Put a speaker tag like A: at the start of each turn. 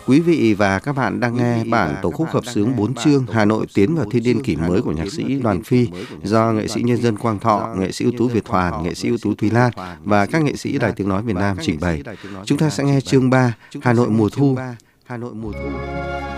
A: Quý vị và các bạn đang nghe bản tổ khúc hợp xướng 4 chương Hà Nội tiến vào thiên niên kỷ mới của nhạc sĩ Đoàn Phi do nghệ sĩ nhân dân Quang Thọ, nghệ sĩ ưu tú Việt Hoàn, nghệ sĩ ưu tú Thúy Lan và các nghệ sĩ Đài Tiếng nói Việt Nam trình bày. Chúng ta sẽ nghe chương 3 Hà Nội mùa thu.